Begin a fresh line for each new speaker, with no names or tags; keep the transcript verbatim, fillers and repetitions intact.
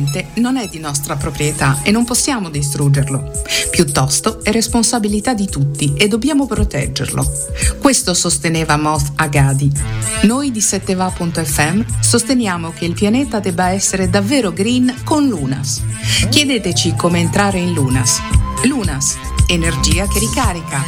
l'ambiente non è di nostra proprietà e non possiamo distruggerlo. Piuttosto è responsabilità di tutti e dobbiamo proteggerlo. Questo sosteneva Moth Agadi. Noi di sette va punto effe emme sosteniamo che il pianeta debba essere davvero green con Lunas. Chiedeteci come entrare in Lunas. Lunas, energia che ricarica.